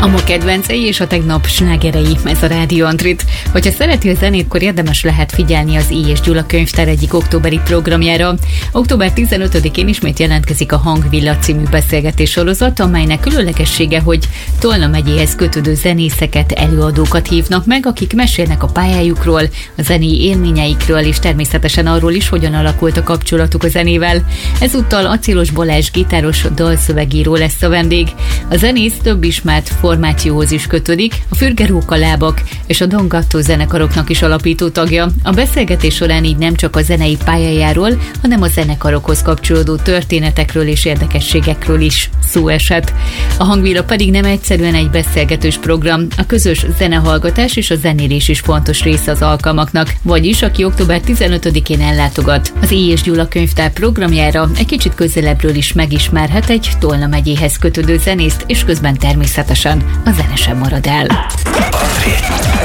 A ma kedvencei és a tegnap slágerei, ez a Rádió Antrit. Hogyha szereti a zenét, akkor érdemes lehet figyelni az I. és Gyula könyvtár egyik októberi programjára. Október 15-én ismét jelentkezik a Hangvilla című beszélgetés sorozat, amelynek különlegessége, hogy Tolna megyéhez kötődő zenészeket, előadókat hívnak meg, akik mesélnek a pályájukról, a zenei élményeikről, és természetesen arról is, hogyan alakult a kapcsolatuk a zenével. Ezúttal Acélos Balázs gitáros dalszövegíró lesz a vendég. A zenész több ismert formációhoz is kötődik, a Fürge Róka Lábak és a Don Gatto zenekaroknak is alapító tagja. A beszélgetés során így nem csak a zenei pályájáról, hanem a zenekarokhoz kapcsolódó történetekről és érdekességekről is szó esett. A Hangvilla pedig nem egyszerűen egy beszélgetős program, a közös zenehallgatás és a zenélés is fontos része az alkalmaknak, vagyis aki október 15-én ellátogat az I. és Gyula könyvtár programjára, egy kicsit közelebbről is megismerhet egy Tolna megyéhez kötődő zenészt, és közben természetesen a zene sem marad el.